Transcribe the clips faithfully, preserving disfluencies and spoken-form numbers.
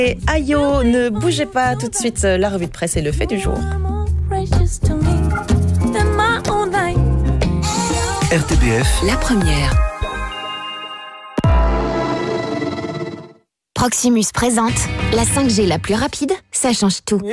Et Ayo, ne bougez pas tout de suite, la revue de presse et le fait du jour. R T B F, la première. Proximus présente la cinq G la plus rapide, ça change tout.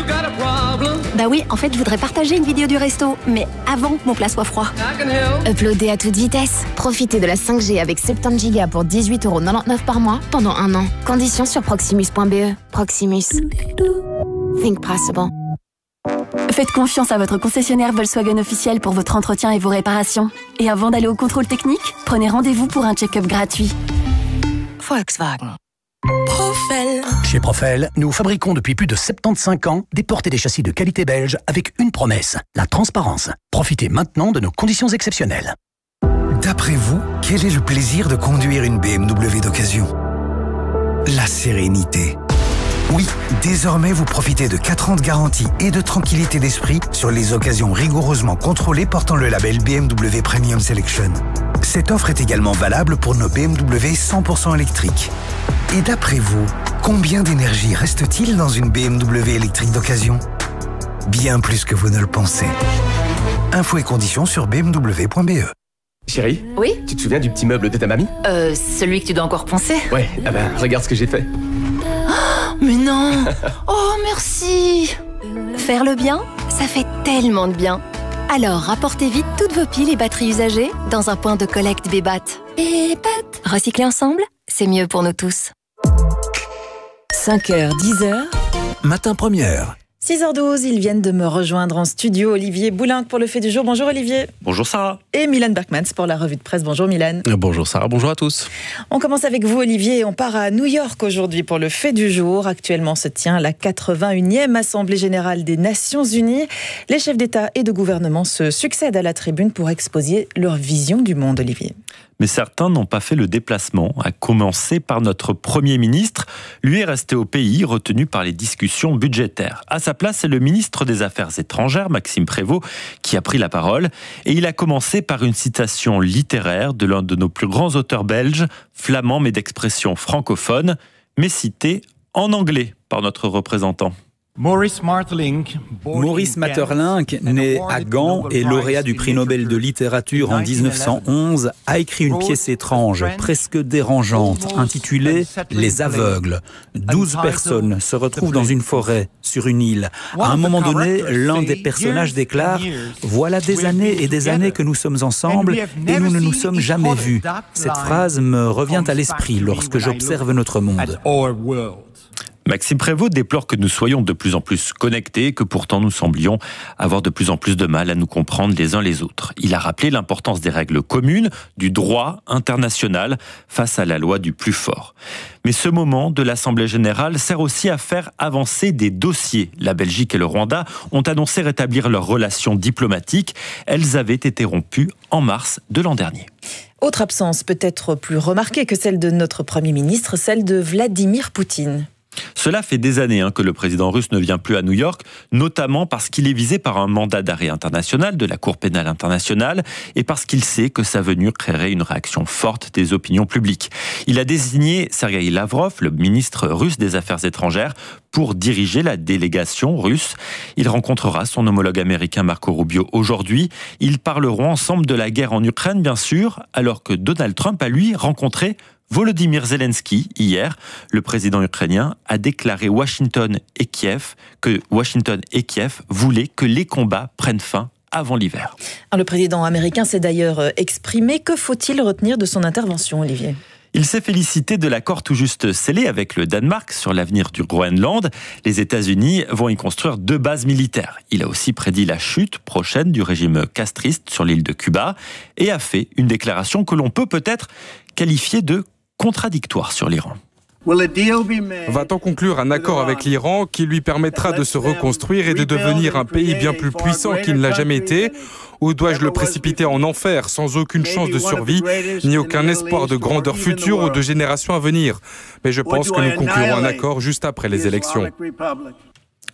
Bah oui, en fait, je voudrais partager une vidéo du resto, mais avant que mon plat soit froid. Uploader à toute vitesse. Profitez de la cinq G avec soixante-dix gigas pour dix-huit euros quatre-vingt-dix-neuf par mois pendant un an. Conditions sur proximus point b e. Proximus. Think possible. Faites confiance à votre concessionnaire Volkswagen officiel pour votre entretien et vos réparations. Et avant d'aller au contrôle technique, prenez rendez-vous pour un check-up gratuit. Volkswagen. Profel. Chez Profel, nous fabriquons depuis plus de soixante-quinze ans des portes et des châssis de qualité belge avec une promesse, la transparence. Profitez maintenant de nos conditions exceptionnelles. D'après vous, quel est le plaisir de conduire une B M W d'occasion? La sérénité. Oui, désormais vous profitez de quatre ans de garantie et de tranquillité d'esprit sur les occasions rigoureusement contrôlées portant le label B M W Premium Selection. Cette offre est également valable pour nos B M W cent pour cent électriques. Et d'après vous, combien d'énergie reste-t-il dans une B M W électrique d'occasion? Bien plus que vous ne le pensez. Infos et conditions sur b m w point b e. Chérie? Oui? Tu te souviens du petit meuble de ta mamie? Euh, celui que tu dois encore poncer? Ouais, ah ben, regarde ce que j'ai fait. Oh, mais non! Oh, merci! Faire le bien, ça fait tellement de bien. Alors, rapportez vite toutes vos piles et batteries usagées dans un point de collecte Bébat. Bébat. Recycler ensemble, c'est mieux pour nous tous. cinq heures, dix heures. Matin première. six heures douze, ils viennent de me rejoindre en studio. Olivier Boulenc pour le fait du jour. Bonjour Olivier. Bonjour Sarah. Et Milan Berkmans pour la revue de presse. Bonjour Milan. Bonjour Sarah, bonjour à tous. On commence avec vous Olivier. On part à New York aujourd'hui pour le fait du jour. Actuellement se tient la quatre-vingt-unième Assemblée Générale des Nations Unies. Les chefs d'État et de gouvernement se succèdent à la tribune pour exposer leur vision du monde, Olivier. Mais certains n'ont pas fait le déplacement, à commencer par notre Premier ministre. Lui est resté au pays, retenu par les discussions budgétaires. À sa place, c'est le ministre des Affaires étrangères, Maxime Prévost, qui a pris la parole. Et il a commencé par une citation littéraire de l'un de nos plus grands auteurs belges, flamand mais d'expression francophone, mais cité en anglais par notre représentant. Maurice Maeterlinck, né à Gand et lauréat du prix Nobel de littérature en dix-neuf cent onze, a écrit une pièce étrange, presque dérangeante, intitulée « Les aveugles ». Douze personnes se retrouvent dans une forêt, sur une île. À un moment donné, l'un des personnages déclare « Voilà des années et des années que nous sommes ensemble et nous ne nous sommes jamais vus ». Cette phrase me revient à l'esprit lorsque j'observe notre monde. Maxime Prévost déplore que nous soyons de plus en plus connectés, que pourtant nous semblions avoir de plus en plus de mal à nous comprendre les uns les autres. Il a rappelé l'importance des règles communes, du droit international face à la loi du plus fort. Mais ce moment de l'Assemblée générale sert aussi à faire avancer des dossiers. La Belgique et le Rwanda ont annoncé rétablir leurs relations diplomatiques. Elles avaient été rompues en mars de l'an dernier. Autre absence peut-être plus remarquée que celle de notre Premier ministre, celle de Vladimir Poutine. Cela fait des années hein, que le président russe ne vient plus à New York, notamment parce qu'il est visé par un mandat d'arrêt international de la Cour pénale internationale et parce qu'il sait que sa venue créerait une réaction forte des opinions publiques. Il a désigné Sergueï Lavrov, le ministre russe des Affaires étrangères, pour diriger la délégation russe. Il rencontrera son homologue américain Marco Rubio aujourd'hui. Ils parleront ensemble de la guerre en Ukraine, bien sûr, alors que Donald Trump a lui rencontré Volodymyr Zelensky, hier, le président ukrainien a déclaré Washington et Kiev que Washington et Kiev voulaient que les combats prennent fin avant l'hiver. Le président américain s'est d'ailleurs exprimé. Que faut-il retenir de son intervention, Olivier ? Il s'est félicité de l'accord tout juste scellé avec le Danemark sur l'avenir du Groenland. Les États-Unis vont y construire deux bases militaires. Il a aussi prédit la chute prochaine du régime castriste sur l'île de Cuba et a fait une déclaration que l'on peut peut-être qualifier de contradictoire sur l'Iran. Va-t-on conclure un accord avec l'Iran qui lui permettra de se reconstruire et de devenir un pays bien plus puissant qu'il ne l'a jamais été ? Ou dois-je le précipiter en enfer sans aucune chance de survie, ni aucun espoir de grandeur future ou de générations à venir ? Mais je pense que nous conclurons un accord juste après les élections.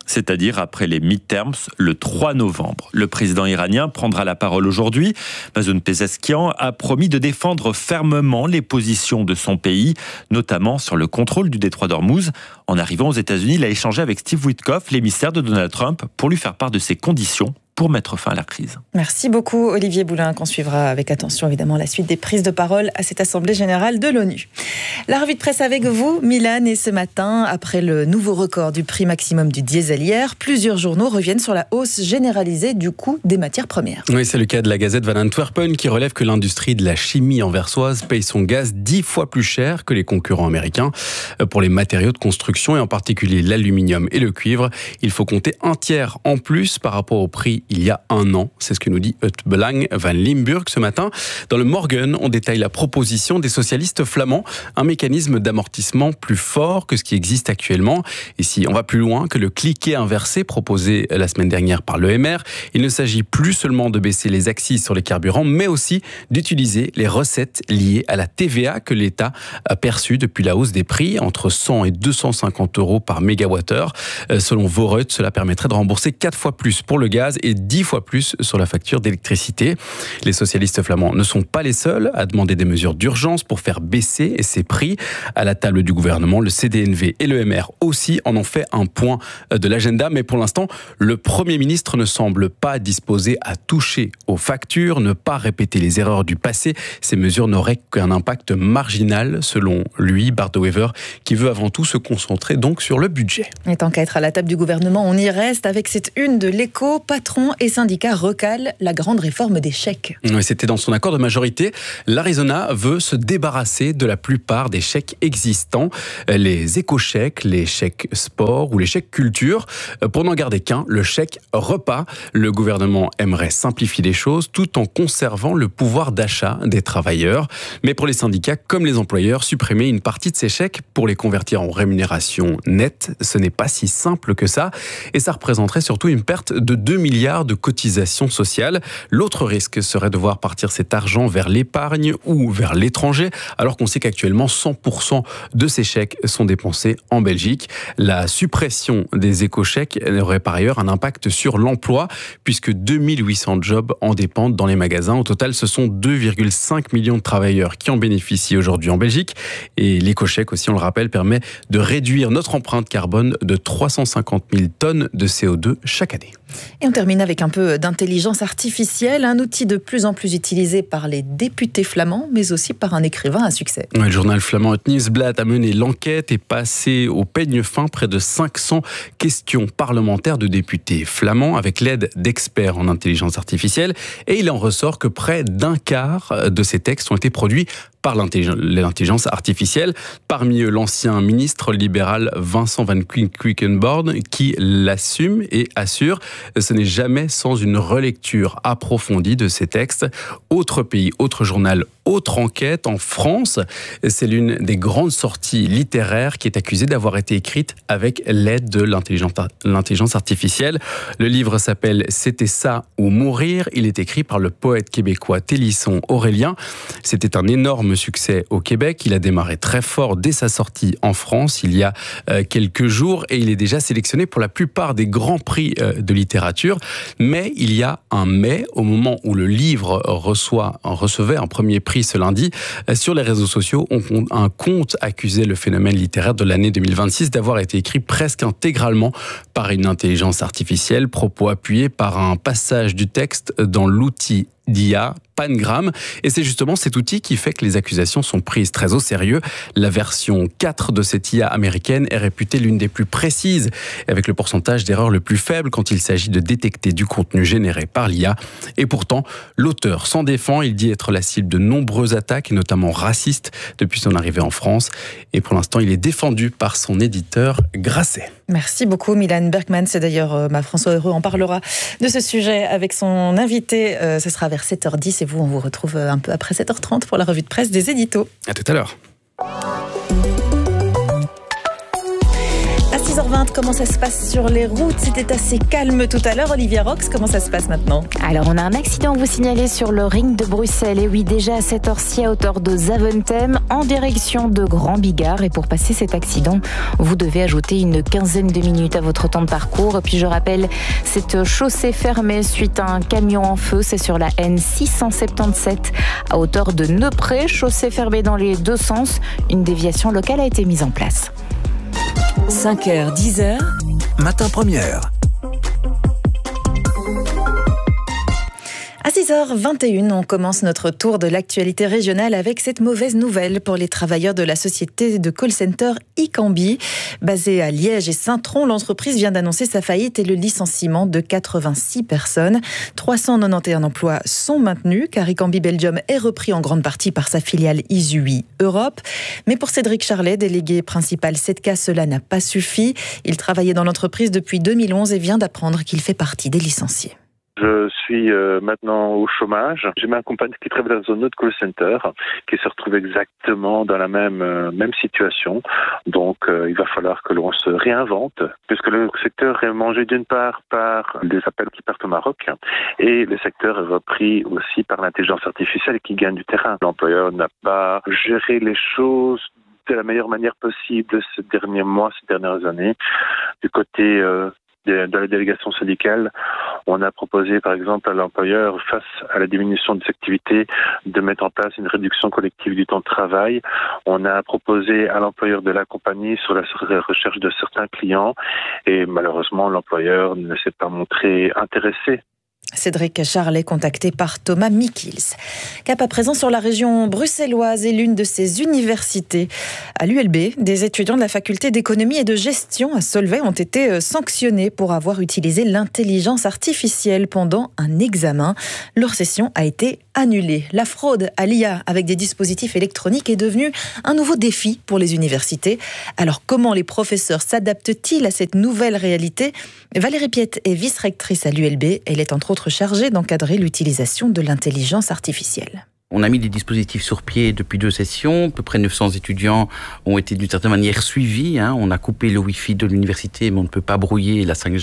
c'est-à-dire après les midterms le trois novembre. Le président iranien prendra la parole aujourd'hui. Mazoun Pezeshkian a promis de défendre fermement les positions de son pays, notamment sur le contrôle du détroit d'Ormuz. En arrivant aux États-Unis, il a échangé avec Steve Witkoff, l'émissaire de Donald Trump, pour lui faire part de ses conditions pour mettre fin à la crise. Merci beaucoup Olivier Boulin, qu'on suivra avec attention évidemment la suite des prises de parole à cette Assemblée Générale de l'ONU. La revue de presse avec vous, Milan, et ce matin, après le nouveau record du prix maximum du diesel hier, plusieurs journaux reviennent sur la hausse généralisée du coût des matières premières. Oui, c'est le cas de la Gazette van Antwerpen qui relève que l'industrie de la chimie anversoise paye son gaz dix fois plus cher que les concurrents américains. Pour les matériaux de construction et en particulier l'aluminium et le cuivre, il faut compter un tiers en plus par rapport au prix il y a un an. C'est ce que nous dit Het Belang van Limburg ce matin. Dans le Morgen, on détaille la proposition des socialistes flamands, un mécanisme d'amortissement plus fort que ce qui existe actuellement. Et si on va plus loin que le cliquet inversé proposé la semaine dernière par l'E M R, il ne s'agit plus seulement de baisser les accises sur les carburants, mais aussi d'utiliser les recettes liées à la T V A que l'État a perçue depuis la hausse des prix, entre cent et deux cent cinquante euros par mégawattheure. Selon Voreut, cela permettrait de rembourser quatre fois plus pour le gaz et dix fois plus sur la facture d'électricité. Les socialistes flamands ne sont pas les seuls à demander des mesures d'urgence pour faire baisser ces prix. À la table du gouvernement, le C D N V et l'E M R aussi en ont fait un point de l'agenda, mais pour l'instant, le Premier ministre ne semble pas disposé à toucher aux factures, ne pas répéter les erreurs du passé. Ces mesures n'auraient qu'un impact marginal, selon lui, Bart De Wever, qui veut avant tout se concentrer donc sur le budget. Et tant qu'à être à la table du gouvernement, on y reste avec cette une de l'Écho. Patrons et syndicats recalent la grande réforme des chèques. Oui, c'était dans son accord de majorité. L'Arizona veut se débarrasser de la plupart des chèques existants, les éco-chèques, les chèques sport ou les chèques culture. Pour n'en garder qu'un, le chèque repas. Le gouvernement aimerait simplifier les choses tout en conservant le pouvoir d'achat des travailleurs. Mais pour les syndicats comme les employeurs, supprimer une partie de ces chèques pour les convertir en rémunération nette, ce n'est pas si simple que ça. Et ça représenterait surtout une perte de deux milliards de cotisations sociales. L'autre risque serait de voir partir cet argent vers l'épargne ou vers l'étranger, alors qu'on sait qu'actuellement cent pour cent de ces chèques sont dépensés en Belgique. La suppression des éco-chèques aurait par ailleurs un impact sur l'emploi, puisque deux mille huit cents jobs en dépendent dans les magasins. Au total, ce sont deux virgule cinq millions de travailleurs qui en bénéficient aujourd'hui en Belgique. Et l'éco-chèque aussi, on le rappelle, permet de réduire notre empreinte carbone de trois cent cinquante mille tonnes de C O deux chaque année. Et on termine avec un peu d'intelligence artificielle, un outil de plus en plus utilisé par les députés flamands, mais aussi par un écrivain à succès. Le journal flamand Het Nieuwsblad a mené l'enquête et passé au peigne fin près de cinq cents questions parlementaires de députés flamands avec l'aide d'experts en intelligence artificielle. Et il en ressort que près d'un quart de ces textes ont été produits par l'intelligence artificielle. Parmi eux, l'ancien ministre libéral Vincent Van Quickenborne qui l'assume et assure ce n'est jamais sans une relecture approfondie de ces textes. Autre pays, autre journal, autre enquête en France. C'est l'une des grandes sorties littéraires qui est accusée d'avoir été écrite avec l'aide de l'intelligence artificielle. Le livre s'appelle « C'était ça ou mourir ». Il est écrit par le poète québécois Télisson Aurélien. C'était un énorme succès au Québec. Il a démarré très fort dès sa sortie en France il y a euh, quelques jours et il est déjà sélectionné pour la plupart des grands prix euh, de littérature. Mais il y a un mais, au moment où le livre reçoit, recevait un premier prix ce lundi, euh, sur les réseaux sociaux, on, un compte accusait le phénomène littéraire de l'année deux mille vingt-six d'avoir été écrit presque intégralement par une intelligence artificielle, propos appuyés par un passage du texte dans l'outil d'I A, Pangram, et c'est justement cet outil qui fait que les accusations sont prises très au sérieux. La version quatre de cette I A américaine est réputée l'une des plus précises, avec le pourcentage d'erreurs le plus faible quand il s'agit de détecter du contenu généré par l'I A. Et pourtant, l'auteur s'en défend, il dit être la cible de nombreuses attaques, notamment racistes, depuis son arrivée en France. Et pour l'instant, il est défendu par son éditeur Grasset. Merci beaucoup Milan Bergman, c'est d'ailleurs euh, ma François Heureux en parlera de ce sujet avec son invité, euh, ce sera vers sept heures dix et vous on vous retrouve un peu après sept heures trente pour la revue de presse des éditos. À tout à l'heure. À six heures vingt, comment ça se passe sur les routes? C'était assez calme tout à l'heure. Olivia Rox, comment ça se passe maintenant? Alors, on a un accident à vous signaler sur le ring de Bruxelles. Et oui, déjà à cette heure-ci, à hauteur de Zaventem, en direction de Grand Bigard. Et pour passer cet accident, vous devez ajouter une quinzaine de minutes à votre temps de parcours. Et puis, je rappelle, cette chaussée fermée suite à un camion en feu, c'est sur la N six cent soixante-dix-sept, à hauteur de Neupré. Chaussée fermée dans les deux sens. Une déviation locale a été mise en place. cinq heures, dix heures. Matin première. À six heures vingt et une, on commence notre tour de l'actualité régionale avec cette mauvaise nouvelle pour les travailleurs de la société de call center Icambi. Basée à Liège et Saint-Tron, l'entreprise vient d'annoncer sa faillite et le licenciement de quatre-vingt-six personnes. trois cent quatre-vingt-onze emplois sont maintenus car Icambi Belgium est repris en grande partie par sa filiale Isui Europe. Mais pour Cédric Charlet, délégué principal Sedka, cela n'a pas suffi. Il travaillait dans l'entreprise depuis deux mille onze et vient d'apprendre qu'il fait partie des licenciés. Je suis euh, maintenant au chômage. J'ai ma compagne qui travaille dans un autre call center qui se retrouve exactement dans la même euh, même situation. Donc euh, il va falloir que l'on se réinvente puisque le secteur est mangé d'une part par des appels qui partent au Maroc et le secteur est repris aussi par l'intelligence artificielle qui gagne du terrain. L'employeur n'a pas géré les choses de la meilleure manière possible ces derniers mois, ces dernières années. Du côté euh, de la délégation syndicale, on a proposé par exemple à l'employeur, face à la diminution des activités, de mettre en place une réduction collective du temps de travail. On a proposé à l'employeur de l'accompagner sur la recherche de certains clients et malheureusement l'employeur ne s'est pas montré intéressé. Cédric Charlet, contacté par Thomas Mikils. Cap à présent sur la région bruxelloise et l'une de ses universités. À l'U L B, des étudiants de la faculté d'économie et de gestion à Solvay ont été sanctionnés pour avoir utilisé l'intelligence artificielle pendant un examen. Leur session a été annulée. La fraude à l'I A avec des dispositifs électroniques est devenue un nouveau défi pour les universités. Alors comment les professeurs s'adaptent-ils à cette nouvelle réalité? Valérie Piette est vice-rectrice à l'U L B. Elle est entre autres chargée d'encadrer l'utilisation de l'intelligence artificielle. On a mis des dispositifs sur pied depuis deux sessions. À peu près neuf cents étudiants ont été d'une certaine manière suivis. Hein. On a coupé le Wi-Fi de l'université, mais on ne peut pas brouiller la cinq G.